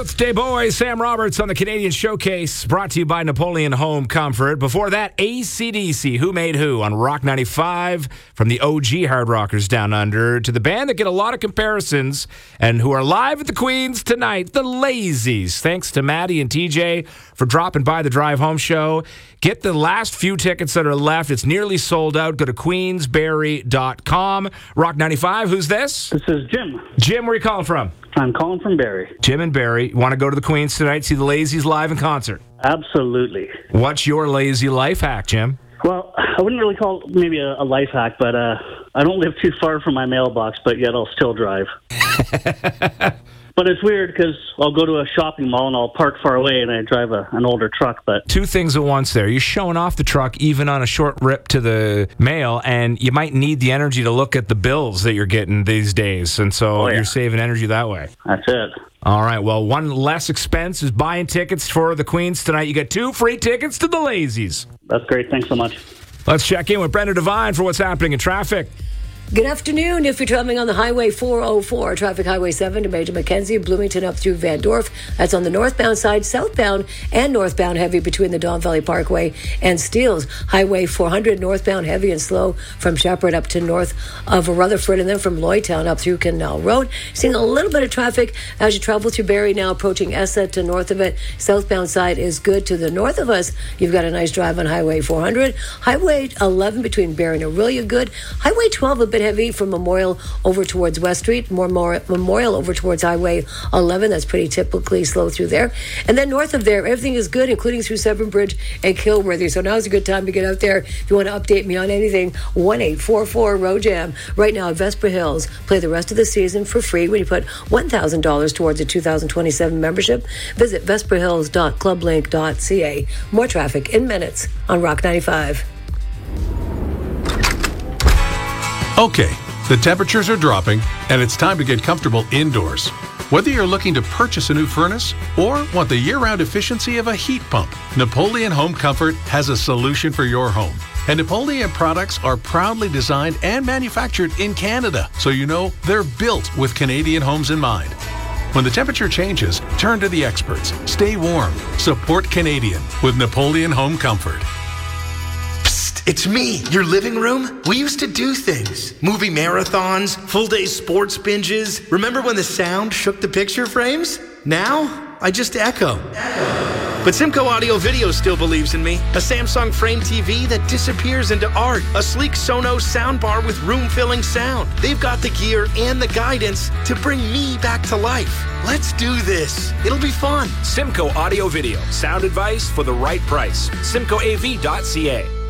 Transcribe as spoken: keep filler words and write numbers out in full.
birthday boy, Sam Roberts on the Canadian Showcase, brought to you by Napoleon Home Comfort. Before that, A C D C, Who Made Who, on Rock ninety-five, from the O G hard rockers down under to the band that get a lot of comparisons and who are live at the Queens tonight, the Lazies. Thanks to Maddie and T J for dropping by the Drive Home show. Get the last few tickets that are left. It's nearly sold out. Go to queensberry dot com. Rock ninety-five, who's this? This is Jim. Jim, where are you calling from? I'm calling from Barrie. Jim and Barrie. Want to go to the Queens tonight, see the Lazies live in concert? Absolutely. What's your lazy life hack, Jim? Well, I wouldn't really call it maybe a, a life hack, but uh, I don't live too far from my mailbox, but yet I'll still drive. But it's weird because I'll go to a shopping mall and I'll park far away and I drive a, an older truck. But two things at once there. You're showing off the truck even on a short rip to the mail, and you might need the energy to look at the bills that you're getting these days. And so oh, yeah. you're saving energy that way. That's it. All right. Well, one less expense is buying tickets for the Queens tonight. You get two free tickets to the Lazies. That's great. Thanks so much. Let's check in with Brenda Devine for what's happening in traffic. Good afternoon. If you're traveling on the Highway four oh four, traffic Highway seven to Major Mackenzie, Bloomington up through Van Dorf. That's on the northbound side, southbound and northbound heavy between the Don Valley Parkway and Steeles. Highway four hundred northbound heavy and slow from Shepherd up to north of Rutherford, and then from Lloydtown up through Canal Road. Seeing a little bit of traffic as you travel through Barrie now, approaching Essa to north of it. Southbound side is good. To the north of us, you've got a nice drive on Highway four hundred. Highway eleven between Barrie and Orillia, good. Highway twelve a bit heavy from Memorial over towards West Street, more, more Memorial over towards Highway eleven. That's pretty typically slow through there. And then north of there, everything is good, including through Severn Bridge and Kilworthy. So now's a good time to get out there. If you want to update me on anything, one eight four four ROJAM. Right now at Vesper Hills, play the rest of the season for free when you put one thousand dollars towards a two thousand twenty-seven membership. Visit vesper hills dot clublink dot c a. More traffic in minutes on Rock ninety-five. Okay, the temperatures are dropping, and it's time to get comfortable indoors. Whether you're looking to purchase a new furnace or want the year-round efficiency of a heat pump, Napoleon Home Comfort has a solution for your home. And Napoleon products are proudly designed and manufactured in Canada, so you know they're built with Canadian homes in mind. When the temperature changes, turn to the experts. Stay warm. Support Canadian with Napoleon Home Comfort. It's me, your living room. We used to do things. Movie marathons, full-day sports binges. Remember when the sound shook the picture frames? Now, I just echo. echo. But Simco Audio Video still believes in me. A Samsung Frame T V that disappears into art. A sleek Sonos soundbar with room-filling sound. They've got the gear and the guidance to bring me back to life. Let's do this. It'll be fun. Simco Audio Video. Sound advice for the right price. simco a v dot c a.